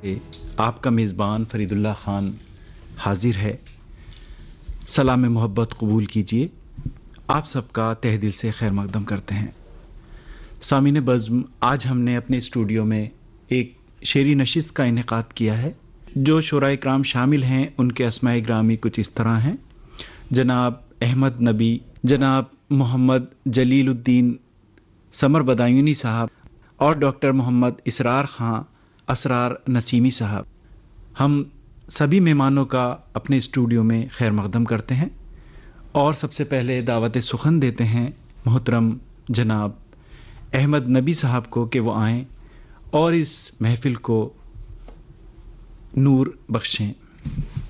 आपका मेज़बान फरीदुल्लाह खान हाजिर है। सलाम मोहब्बत कबूल कीजिए। आप सबका तहे दिल से खैर मकदम करते हैं। सामीन बज़्म, आज हमने अपने स्टूडियो में एक शेरी नशिस्त का इनेकाद किया है। जो शुराए इकराम शामिल हैं उनके अस्माए ग्रामी कुछ इस तरह हैं: जनाब अहमद नबी, जनाब मोहम्मद जलीलुद्दीन समर बदायूनी साहब और डॉक्टर मोहम्मद इसरार खां असरार नसीमी साहब। हम सभी मेहमानों का अपने स्टूडियो में खैर मकदम करते हैं और सबसे पहले दावत सुखन देते हैं मोहतरम जनाब अहमद नबी साहब को कि वो आएं और इस महफिल को नूर बख्शें।